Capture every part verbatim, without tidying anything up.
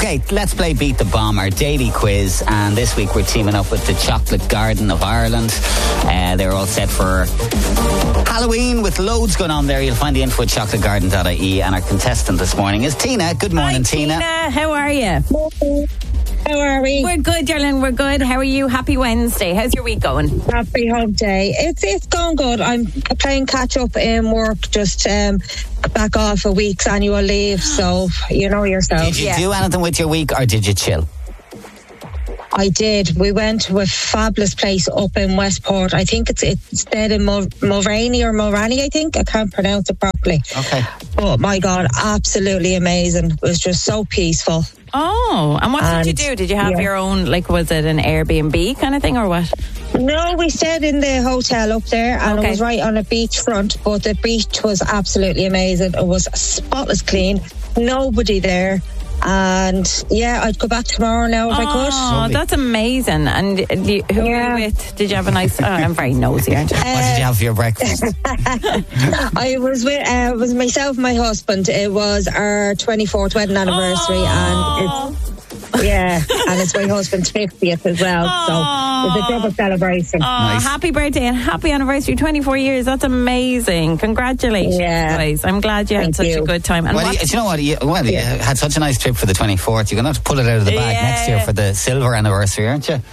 Okay, let's play Beat the Bomb, our daily quiz. And this week we're teaming up with the Chocolate Garden of Ireland. Uh, they're all set for Halloween with loads going on there. You'll find the info at chocolate garden dot I E. And our contestant this morning is Tina. Good morning, Hi, Tina. Tina. How are you? How are we? We're good, darling. We're good. How are you? Happy Wednesday. How's your week going? Happy Home Day. It's it's going good. I'm playing catch up in work. Just um, back off a week's annual leave, so you know yourself. Did you Yeah. do anything with your week or did you chill? I did. We went to a fabulous place up in Westport. I think it's it's dead in Mul- Mulraney or Mulraney, I think. I can't pronounce it properly. Okay. Oh my God, absolutely amazing. It was just so peaceful. Oh, and what did you And, do? Did you have yeah. your own, like, was it an Airbnb kind of thing or what? No, we stayed in the hotel up there, and Okay. it was right on a beachfront, but the beach was absolutely amazing. It was spotless clean, nobody there. And yeah, I'd go back tomorrow now if I could. Oh, Lovely. that's amazing. And uh, you, who Yeah. were you with? Did you have a nice... Oh, I'm very nosy, aren't you? What did you have for your breakfast? I was with uh, it was myself and my husband. It was our twenty-fourth wedding anniversary, and it's yeah, and it's my husband's fiftieth as well. So it's a double celebration. Oh, Nice. happy birthday and happy anniversary, twenty-four years. That's amazing. Congratulations, Yeah. guys. I'm glad you had Thank such you. a good time. And Well, what- you, do you know what? You, well, you had such a nice trip for the twenty-fourth. You're going to have to pull it out of the bag Yeah. next year for the silver anniversary, aren't you?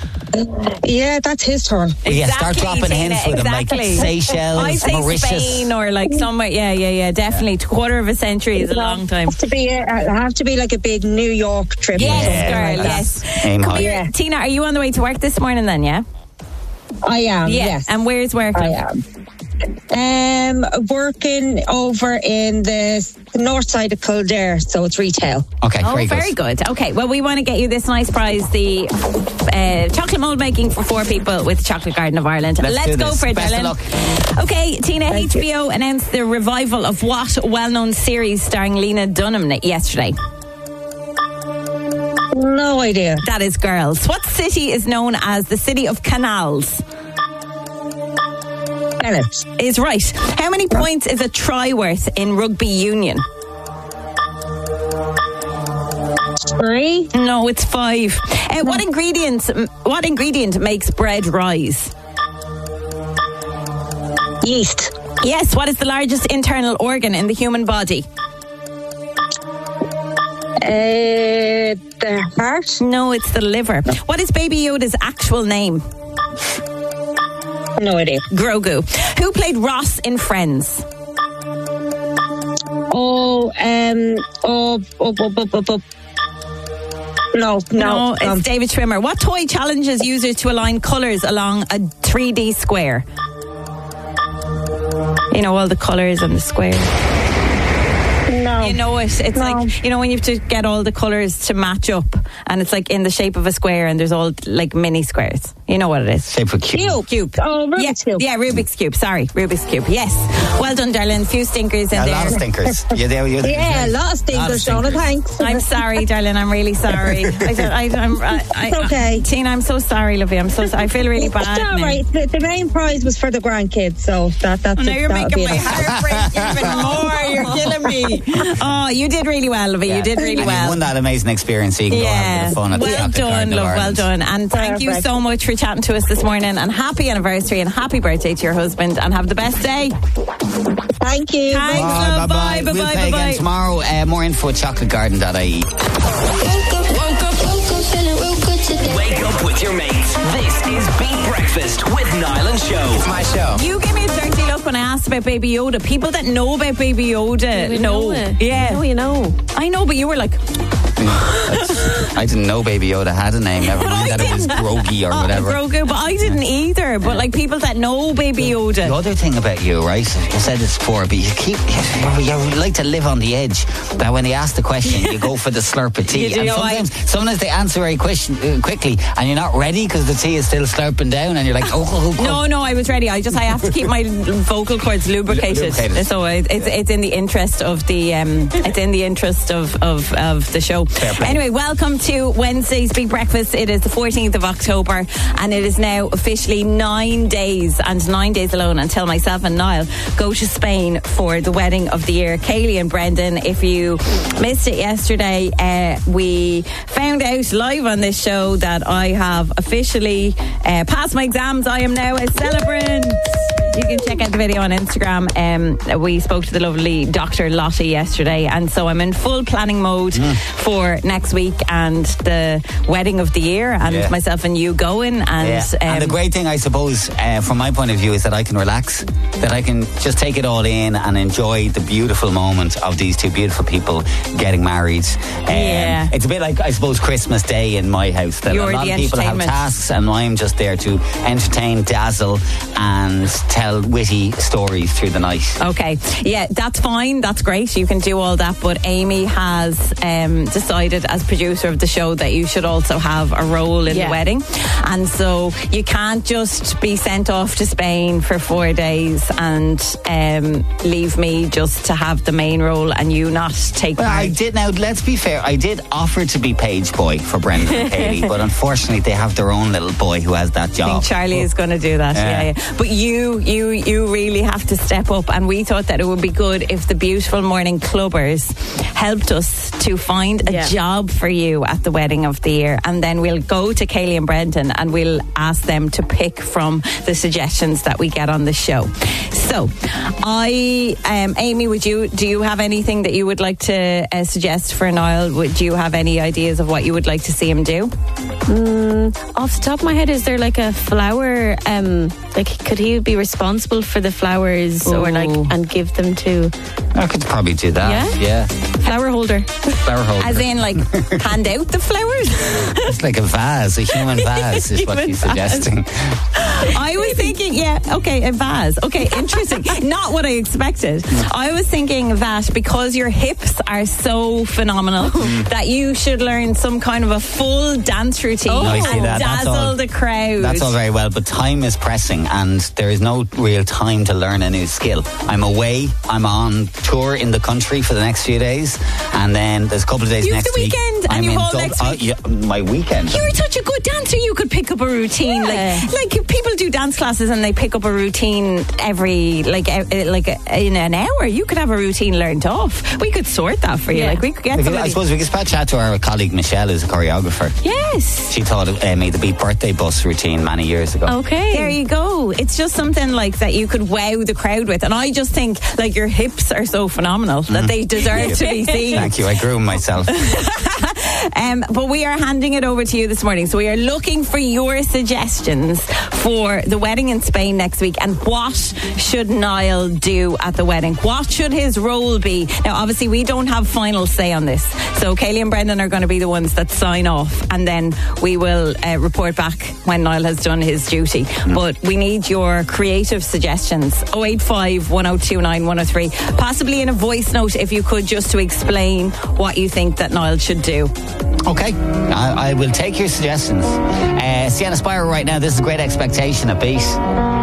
Yeah, that's his turn. Well, yeah, start Exactly, dropping Tina, hints with them, like exactly. Seychelles, I'd say Mauritius. Spain or like somewhere. Yeah, yeah, yeah. Definitely. Quarter of a century is a long time. Have to be a, have to be like a big New York trip. or Yes, something Yeah, girl. like that. Yes. Aim Come high. here, Yeah. Tina. Are you on the way to work this morning? Then, yeah. I am. Yeah. Yes, And where's work? I am. Um, working over in the north side of Kildare, so it's retail. Okay, Oh, very very good. good. Okay, well, we want to get you this nice prize, the uh, chocolate mold making for four people with Chocolate Garden of Ireland. Let's do go this. for it, Best of darling. luck. Okay, Tina, H B O announced the revival of what well-known series starring Lena Dunham yesterday? No idea. That is Girls. What city is known as the City of Canals? Bennett. Is right. How many points is a try worth in rugby union? Three. No, it's five. Uh, what ingredients? What ingredient makes bread rise? Yeast. Yes. What is the largest internal organ in the human body? Uh, the heart. No, it's the liver. What is Baby Yoda's actual name? No idea. Grogu. Who played Ross in Friends? Oh, um, oh, oh, oh, oh, oh, oh. No, no. No, it's um, David Schwimmer. What toy challenges users to align colours along a three D square? You know, all the colours and the squares. no. You know it. It's No. like, you know, when you have to get all the colours to match up and it's like in the shape of a square and there's all like mini squares. You know what it is. Shape of cube. Cube. Oh, Rubik's yeah, Cube. Yeah, Rubik's Cube. Sorry, Rubik's Cube. Yes. Well done, darling. A few stinkers in A there. lot of stinkers. You're there. You're there. Yeah, a lot of stinkers, Shona. Thanks. I'm sorry, darling. I'm really sorry. I, don't- I, I'm, I, I, It's okay. Tina, I'm so sorry, Lovey. I'm so sorry. I feel really bad. It's all now. right. The, the main prize was for the grandkids, so that that's. Oh, now it. you're That'll making be my enough. heart break even more. You're killing me. Oh, you did really well, Lovey. You did really and well. you won that amazing experience, so you can go have a bit Yeah, of fun at the well Chocolate done, Garden of love, well Ireland. done. And thank you Perfect. so much for chatting to us this morning. And happy anniversary and happy birthday to your husband. And have the best day. Thank you. Thanks, Bye, love. bye, Bye, bye. bye, We'll bye, play bye, again bye. tomorrow. Uh, more info at chocolate garden dot I E. Woke up, woke up, woke up, feeling real good today. Wake up with your mates. This is Beat Breakfast with Niall and Show. It's my show. You gave me a dirty look when I asked about Baby Yoda. People that know about Baby Yoda We know. know it. Yeah. No, you know. I know, but you were like, I didn't know Baby Yoda had a name. Never But mind I that it was didn't. Grogi or oh, whatever. Grogu, but I didn't either. But like people that know Baby The Yoda. other thing about you, right? I said this before, but you keep you, you like to live on the edge. That when they ask the question, you go for the slurp of tea. You do. And No, I- sometimes, sometimes they answer very question, uh, quickly, and you're not ready because the tea is still slurping down, and you're like, oh, oh, oh. No, no, I was ready. I just I have to keep my vocal cords lubricated. Lubricated. So it, it's it's in the interest of the um it's in the interest of of, of the show. anyway, welcome to Wednesday's Big Breakfast. It is the fourteenth of October, and it is now officially nine days, and nine days alone until myself and Niall go to Spain for the wedding of the year. Kaylee and Brendan, if you missed it yesterday, uh, we found out live on this show that I have officially uh, passed my exams. I am now a celebrant. You can check out the video on Instagram. Um, we spoke to the lovely Doctor Lottie yesterday, and so I'm in full planning mode mm. for next week and the wedding of the year, and yeah. myself and you going. And, yeah. um, and the great thing, I suppose, uh, from my point of view, is that I can relax, that I can just take it all in and enjoy the beautiful moment of these two beautiful people getting married. Um, yeah. It's a bit like, I suppose, Christmas Day in my house. That You're a lot the of people have tasks, and I'm just there to entertain, dazzle, and tell witty stories through the night. Okay, yeah, that's fine, that's great, you can do all that, but Amy has um, decided as producer of the show that you should also have a role in yeah. the wedding, and so you can't just be sent off to Spain for four days and um, leave me just to have the main role and you not take well, part. I did, now let's be fair, I did offer to be page boy for Brendan and Kaylee, but unfortunately they have their own little boy who has that job. I think Charlie oh. is going to do that. Yeah. Yeah, yeah. But you, you, you really have to step up, and we thought that it would be good if the beautiful morning clubbers helped us to find a yeah. job for you at the wedding of the year, and then we'll go to Kaylee and Brendan and we'll ask them to pick from the suggestions that we get on the show. So, I, um, Amy, would you do you have anything that you would like to uh, suggest for Niall? Would you have any ideas of what you would like to see him do? Mm, off the top of my head, is there like a flower? Um, like, could he be responsible for the flowers, Ooh. or like, and give them to? I could probably do that. Yeah, yeah. Flower holder. Flower holder. As in, like, hand out the flowers. It's like a vase, a human vase, is what he's suggesting. I was thinking, yeah, okay, a vase. Okay, interesting. Not what I expected. I was thinking that because your hips are so phenomenal, that you should learn some kind of a full dance routine oh, I see and that. dazzle all, the crowd. That's all very well, but time is pressing and there is no real time to learn a new skill. I'm away, I'm on tour in the country for the next few days, and then there's a couple of days you next week. week. And I'm your in whole Dub- next week. Uh, yeah, my weekend. You're such a good dancer, you could pick up a routine. Yeah. Like, like people do dance classes and they pick up a routine every, like, uh, like uh, in an hour. You could have a routine learned off. We could sort that for you. Yeah. Like, we could get we could, somebody. I suppose we could chat to our colleague Michelle, who's a choreographer. Yes. She taught uh, me the Beat Birthday Bus routine many years ago. Okay. There you go. It's just something like that you could wow the crowd with. And I just think, like, your hips are so phenomenal mm. that they deserve to be seen. Thank you. I groom myself. um, but we are handing it over to you this morning. So we are looking for your suggestions for the wedding in Spain next week. And what should Niall do at the wedding? What should his role be? Now, obviously, we don't have final say on this. So Kaylee and Brendan are going to be the ones that sign off. And then we will uh, report back when Niall has done his duty. Mm. But we need your creative suggestions. oh eight five, one oh two nine, one oh three. Possibly in a voice note, if you could, just to explain what you think that Niall should do. Okay, I, I will take your suggestions. Uh, Sienna Spire right now. This is Great Expectation at Beat.